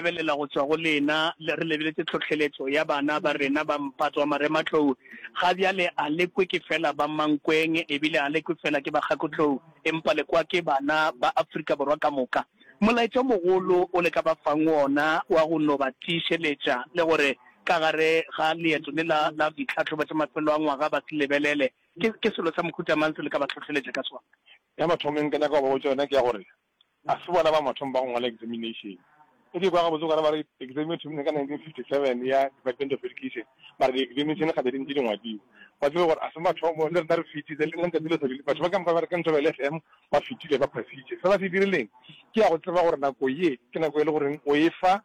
lebelela go tswa go lena le re lebeletse tlhotlheletso ya bana ba rena ba mpatswa marematlou ga bjale a lekwe ke fela ba mankweng ebile a lekwe fela ke ba gakotlou empa le kwa ke bana ba Afrika Borwa ka moka molaetsa mogolo o le ka ba fang ona wa go no ba tišeletša le gore ka gare ga leeto le la ditlhatlhobo tsa mafelo a ngwaga ba se lebelele ke selo sa mohuta mang se le ka ba tlhotlheletša ka sona ya mathomeng ka nyaka go botsa yona ke ya gore a se bona ba mathong ba go ngwala examination e di kwa ga botsa ba re examination ka 1957 ya Department of Education ba re examination ga di ntse ngwadiwa ba tsebe gore a se mathomo le re fitile le nka dilo tse batho ba ka mpa ba re ka ntse ba le FM ba fitile ba passitse se ba se dirileng ke ya go tseba gore nako ye ke nako e le gore o e fa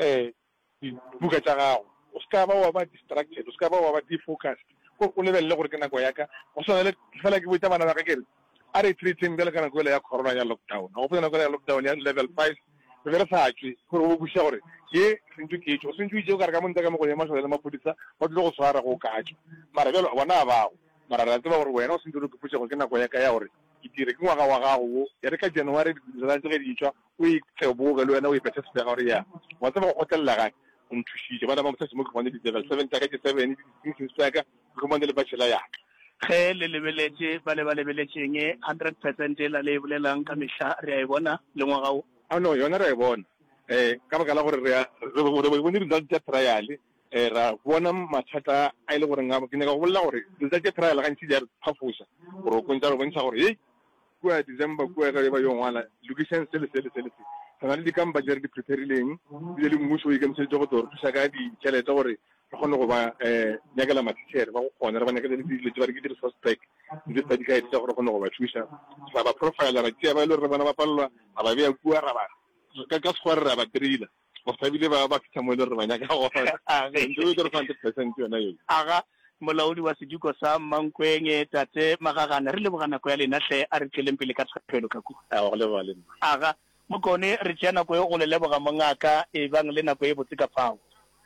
dibuka tsa gago o ska ba wa ba distracted o ska ba wa ba defocused o lebelele gore ke nako ya ka o sona le fela ke botsa bana ba ka kere a re treating bele ka nako ya corona ya lockdown o bona nako ya lockdown ya level 5 re re sa tswe gore o busha gore ye sentse ke tso sentse ke ka mo ntaka mo go ya masole le mapodisa ba tlo go swara go katso mara belo bona ba mara ra tseba gore wena o sentse go putsa gore ke nako ya ka ya gore ke dire ke ngwaga wa gago ya re ka January ra tse di tswa o itseboga le wena o ipetse se ga gore ya wa tseba go tella ga nthushije bana ba motse mo go bona di level 7 ka ke 7 di tsaka go bona le bachelor ya ge le lebeletse ba le lebeletseng 100% la le bolelang ka mehla re a e bona le ngwaga o no yona re e bona ka baka la gore re bone result ya trial ra bona mathata a ile gore ngaba ke ne ka go bolla gore result ya trial ga ntse di re phafosa gore o kontsa go bontsha gore hey kwa December kwa ga ba yo ngwana location se sana le dikamba di preparileng di le mmuso e kemse go tlo thusa ka di tšhelete gore re kgone go ba nyakela matšhere ba go kgona re ba nyakela dilo tse ba re ke di suspect di tsa di ka etsa gore kgone go ba thusa ba ba profile ra tšea ba ile re bana ba pallwa ba bea kua ra ba ka square ra ba drilla go sabile ba fitsa mo ile re ba nyaka go a ge ntse go re 100% yona yo aga molaodi wa seduko sa mankweng tate magagana re le bogana ko ya lena hle a re tleleng pele ka tshepelo ka ku a go le ba le aga mokone re tsena go go le leboga mongaka e bang le nako e botse ka fao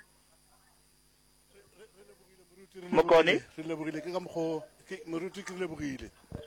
mokone re lebogile ke ka mgo moruti ke lebogile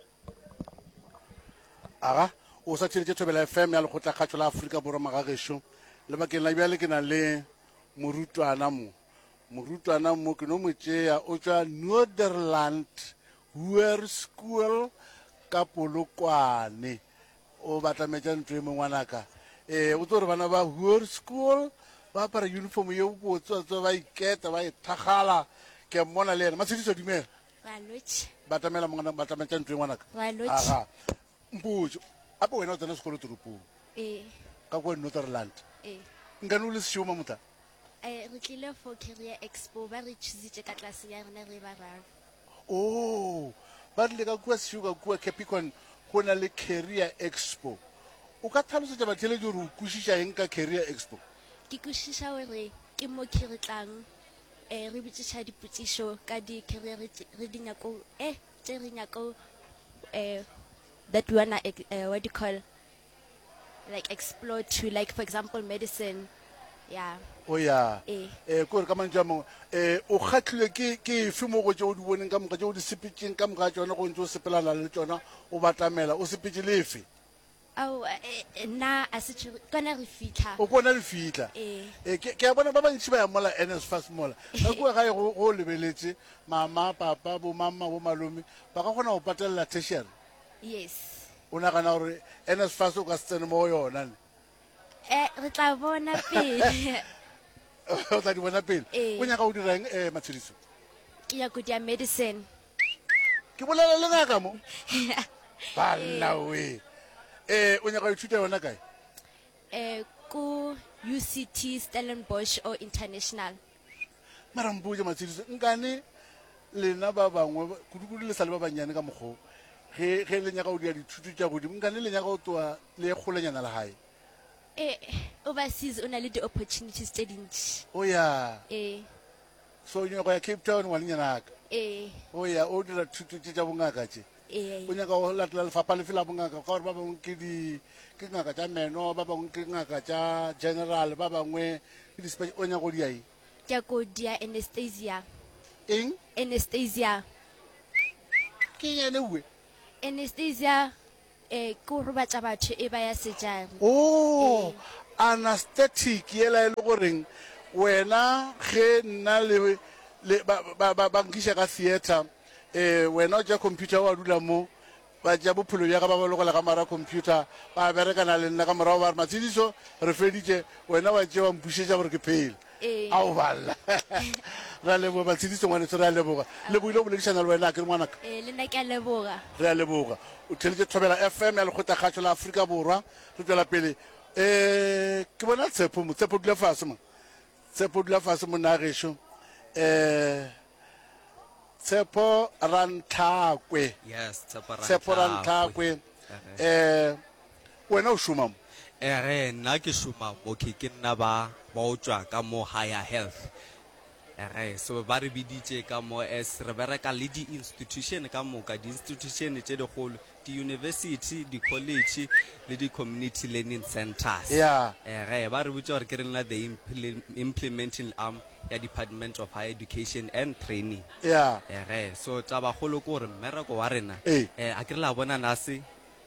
aga o sa tšheletse Thobela FM ya lekgotla kgatšo la Afrika Borwa magagesho le bakeng la bjale ke na le morutwana mo ke no mo tšea o tšwa Nederland Hoërskool ka Polokwane o batla metša ntho e mongwanaka o tlo re bana ba Hoërskool ba apara uniform ye botswa ba iketa ba ithagala ke mmona le ena matshidiso dumela batamela mongana batlametša ntho e ngwanaka aga mpotso ape wena o tsena sekolo toropong ka kwa Nederland nka no le sešoma motla re tlile for career expo ba re choositse ka tlase ya rena re ba raro ba rile ka kua sešo ka kua Capricorn go na le career expo o ka tlhalosetša batheletši gore o kwešiša eng ka career expo ke kwešiša gore ke mo ke re tlang re botšiša dipotšišo ka di-career re dinyako tše re nyako that we wanna what do you call like explore to like for example medicine yeah ya ko re ka mantša mongwe o kgahlilwe ke efe mo go tšeo di boneng ka moka tšeo di sepetšeng ka moka tšona go ntse o sepelana le tšona o batamela o sepetše le efe nna a se kona re fitlha o kona le fitlha ke a bona ba bantši ba ya mola NSFAS mola ka kua gae go lebeletse mama papa bo mama bo malome ba ka kgona go patelela tertiary yes o nagana gore NSFAS o ka se tsene mo go yona re tla bona pele o tla di bona pele o nyaka o dirang matshediso ke ya go dia medicine ke bolela le ngaka mo balla we o nyaka go ithuta yona kae ko UCT Stellenbosch or International mara mpoje matshediso nkane lena ba bangwe kudu le sale ba banyane ka mogo ge le nyaka go dia dithuto tša godimo nkane le nyaka go toa le kgolanyana la hae overseas o na le di-opportunities tse dintši ya so o nyaka ya Cape Town wa lenyanaka ya o dira thuto tše tša bongaka tše o nyaka go latela lefapha lefe la bongaka ka gore ba bangwe ke ngaka tša meno ba bangwe ke ngaka tša general ba bangwe o nyaka go diae ke ko dia anesthesia eng anesthesia ke yene uwe anesthesia ko robatša batho e ba ya sejare anesthetic yela e le goreng wena ge nna le ba nkiša ka theatre wena o ja computer wa dula mo ba ja bophelo bja ka ba bologela ka mara computer ba berekana le nna ka morago ba re matshedišo re feditše wena wa tše wa mpušetša gore ke phele ao balla re a leboga matshedišo ngwaneso re a leboga leboile o boledišana le wena a ke re ngwanaka le nna ke a leboga re a leboga o theletše thobela FM ya lekgotla la Afrika Borwa re tswela pele ke bona tshepo dula fase mo na gešo Tshepo Rantlhakwe. Yes, Tshepo Rantlhakwe. Wena o šoma mo? Nna ke šoma mo ke nna ba o tswa ka mo Higher Health. So ba re biditše ka mo as re bereka le di-institution ka moka, di-institution tše digolo, di-university, di-college le di-community learning centers. Yeah. Ba re botša gore ke re nna the implementing arm ya Department of Higher Education and Training. Yeah. So taba kholo ko re mmereko wa rena a ke re la bona nase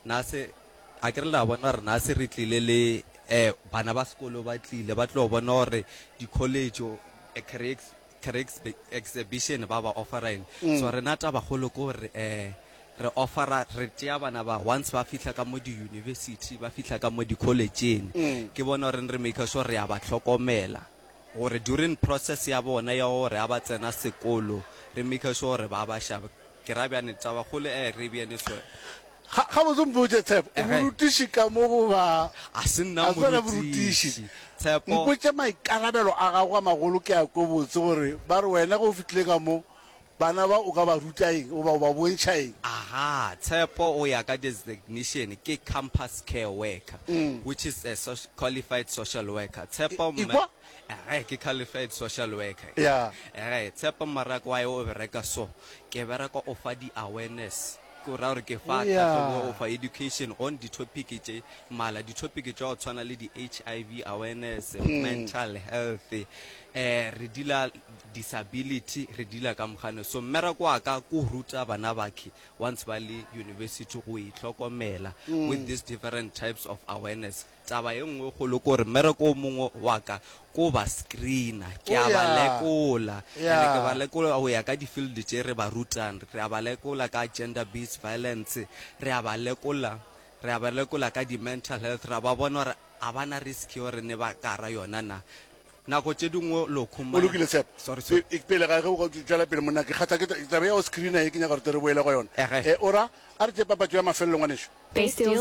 a ke re la bona re nase re tlile le bana ba sekolo ba tlile ba tlo bona gore di college career exhibition ba ba offering. So rena taba kholo ko re re offera re tia bana ba once ba fihla ka mo di university ba fihla ka mo di collegeeng ke bona re re make sure re ya ba tlhokomela gore during process ya bona ya gore a ba tsena sekolo re make sure re ba ba shaba ke ra bjane taba gole re bjane so ga bo zombotse Tshepo borutiši ka mo go ba a se nna borutiši Tshepo mpotse maikarabelo a gago a magolo ke a ko botse gore ba re wena go fitlile ka mo bana ba o ka ba ruta eng o ba bontšha eng aha Tshepo o ya ka designation ke campus care worker which is a qualified social worker Tshepo ke qualified social worker yeah Tshepo marako wa o bereka so ke bereka o fa di awareness ko ra re ke fa o fa education on the topic tše mala di topic tša o tshwana le di HIV awareness mental health re dila disability re dila ka mogane so mmereko wa ka ko ruta bana bakhe once ba le university go itlhokomela with these different types of awareness taba e nngwe go le gore mmereko mongwe wa ka ko ba screena ke a ba lekola ke ba lekola o ya ka di field tše re ba rutang re a ba lekola ka gender based violence re a ba lekola ka di mental health ra ba bona gore a bana risk gore ne ba kara yona na go tše dingwe lo khuma o lokile Tshepo sorry pele ga go go tšwela pele monna ke kgatha ke taba ya o screena e ke nya gore re boela go yona ora a re tše papatšo ya mafelelo ngwaneso Best deals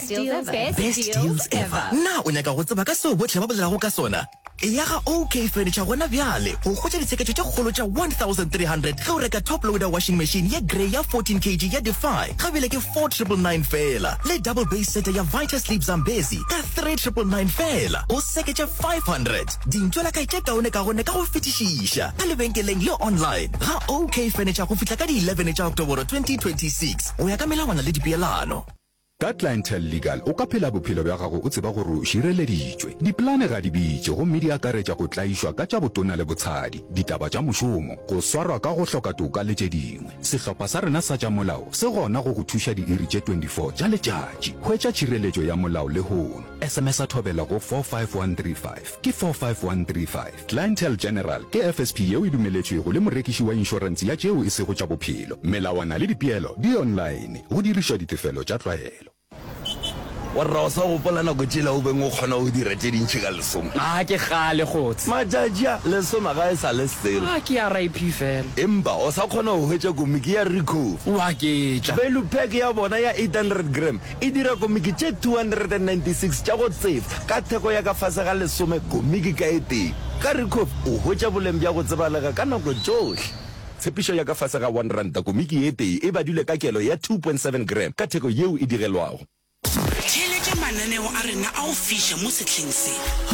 ever. Na o nyaka go tseba ka seo botlhe ba bolelago ka sona ya ga OK Furniture gona bjale go khotša ditsheketšo tša kgolo tša 1300 ga o reka top loader washing machine ya grey ya 14 kg ya Defy ga bile ke 4999 fela le double base set ya Vita Sleep Zambezi ka 3999 fela o seketša 500 dintšwela ka tše kaone ka gone ka go fetišiša ka lebenkeleng le online ga OK Furniture go fihla ka di 11 tša October 2026 o ya ka melawana le dipeelano ka Clientele Legal o ka phela bophelo bja gago o tseba gore o šireleditšwe diplane ga di bitše gomme di akaretša go tlaišwa ka tša botona le botshadi ditaba tša mošomo go swarwa ka go hloka toka le tše dingwe sehlopha sa rena sa tša molao se gona go go thuša diiri tše 24 tša letšatši hwetša tšhireletšo ya molao le hono SMS a thobela go 45135 ke 45135 Clientele General ke FSP yeo e dumeletšwego le morekiši wa inšorense ya tšeo e sego tša bophelo melawana le dipeelo di online go dirišwa ditefelo tša tlwaelo warra o sa gopola nako tšela o beng o kgona go dira tše dintšhi ka lesome a ke gale gotse matšatšia lesome ga e sa le selo a ke ya rip fela empa o sa kgona go hwetša komiki ya recof wa ketša value pack ya bona ya 800 gram e dira komiki tše 296 tša go tsefa ka theko ya ka fase ga lesome komiki ka eteng ka recof o hwetša boleng bja go tsebalega ka nako tšohle tshepišo ya ka fase ga 1 ranta komiki e tee e badile ka kelo ya 2.7 gram ka theko yeo e digelwago Tšhelete mananeo a rena a o fiša mo setlheng se